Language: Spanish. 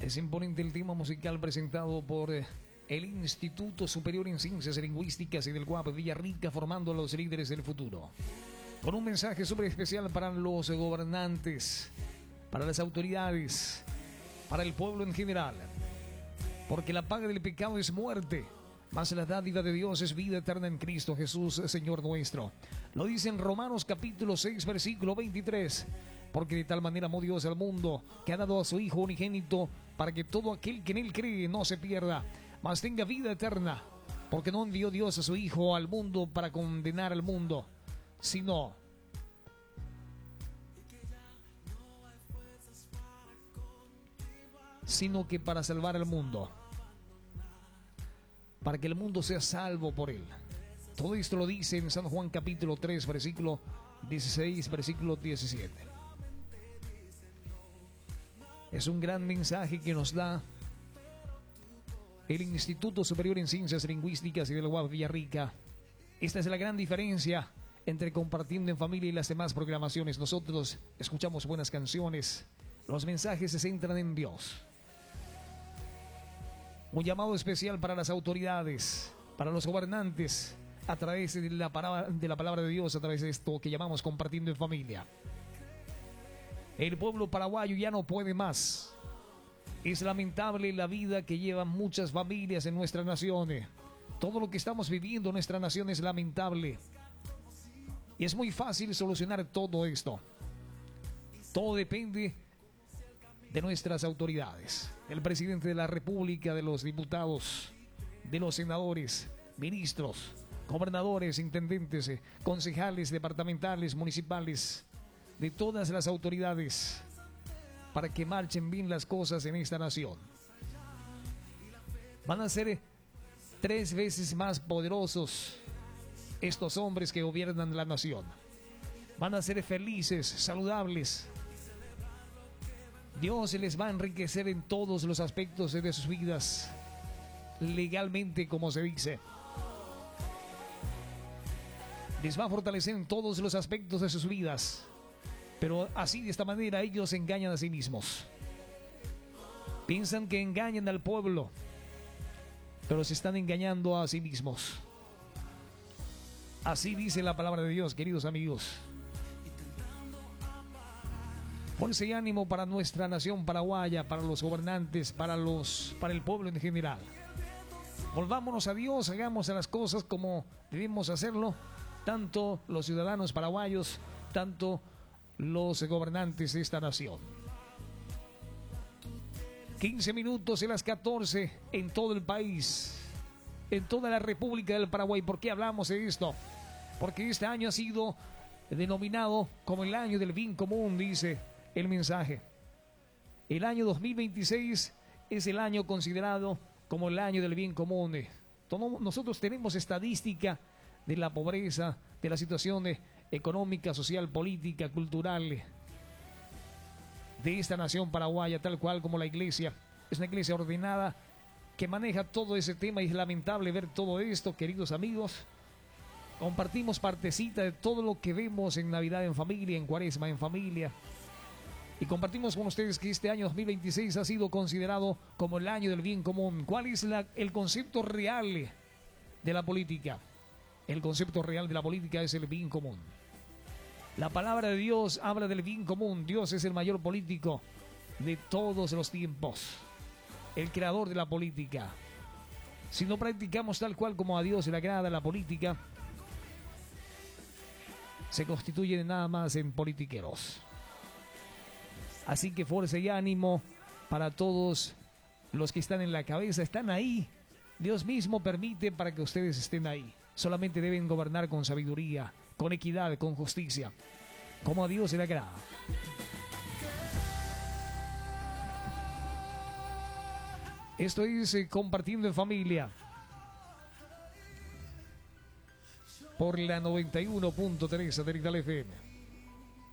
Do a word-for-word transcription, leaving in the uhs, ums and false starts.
Es imponente el tema musical presentado por el Instituto Superior en Ciencias Lingüísticas y del Guap Villarrica, formando a los líderes del futuro. Con un mensaje súper especial para los gobernantes, para las autoridades, para el pueblo en general. Porque la paga del pecado es muerte, mas la dádiva de Dios es vida eterna en Cristo Jesús, Señor nuestro. Lo dice en Romanos capítulo seis, versículo veintitrés. Porque de tal manera amó Dios al mundo, que ha dado a su Hijo unigénito, para que todo aquel que en él cree no se pierda, mas tenga vida eterna. Porque no envió Dios a su Hijo al mundo para condenar al mundo, sino sino que para salvar al mundo, para que el mundo sea salvo por él. Todo esto lo dice en San Juan capítulo tres, versículo dieciséis, versículo diecisiete. Es un gran mensaje que nos da el Instituto Superior en Ciencias Lingüísticas y del Guap Villarrica. Esta es la gran diferencia entre Compartiendo en Familia y las demás programaciones. Nosotros escuchamos buenas canciones, los mensajes se centran en Dios. Un llamado especial para las autoridades, para los gobernantes, a través de la, palabra, de la palabra de Dios, a través de esto que llamamos Compartiendo en Familia. El pueblo paraguayo ya no puede más. Es lamentable la vida que llevan muchas familias en nuestra nación. Todo lo que estamos viviendo en nuestra nación es lamentable. Y es muy fácil solucionar todo esto. Todo depende de nuestras autoridades, del presidente de la República, de los diputados, de los senadores, ministros, gobernadores, intendentes, concejales departamentales, municipales, de todas las autoridades, para que marchen bien las cosas en esta nación. Van a ser tres veces más poderosos estos hombres que gobiernan la nación. Van a ser felices, saludables. Dios les va a enriquecer en todos los aspectos de sus vidas, legalmente, como se dice. Les va a fortalecer en todos los aspectos de sus vidas. Pero así, de esta manera, ellos se engañan a sí mismos. Piensan que engañan al pueblo, pero se están engañando a sí mismos. Así dice la palabra de Dios, queridos amigos. Fuerza y ánimo para nuestra nación paraguaya, para los gobernantes, para los, para el pueblo en general. Volvámonos a Dios, hagamos las cosas como debemos hacerlo, tanto los ciudadanos paraguayos, tanto los gobernantes de esta nación. quince minutos en las catorce en todo el país, en toda la República del Paraguay. ¿Por qué hablamos de esto? Porque este año ha sido denominado como el año del bien común, dice el mensaje. El año dos mil veintiséis es el año considerado como el año del bien común. Nosotros tenemos estadística de la pobreza, de la situación económica, social, política, cultural de esta nación paraguaya, tal cual como la iglesia. Es una iglesia ordenada que maneja todo ese tema y es lamentable ver todo esto, queridos amigos. Compartimos partecita de todo lo que vemos en Navidad en familia, en Cuaresma en familia. Y compartimos con ustedes que este año dos mil veintiséis ha sido considerado como el año del bien común. ¿Cuál es la, el concepto real de la política? El concepto real de la política es el bien común. La palabra de Dios habla del bien común. Dios es el mayor político de todos los tiempos, el creador de la política. Si no practicamos tal cual como a Dios le agrada la política, se constituye nada más en politiqueros. Así que fuerza y ánimo para todos los que están en la cabeza, están ahí. Dios mismo permite para que ustedes estén ahí. Solamente deben gobernar con sabiduría, con equidad, con justicia, como a Dios se le agrada. Esto es eh, Compartiendo en Familia por la noventa y uno punto tres Satelital F M.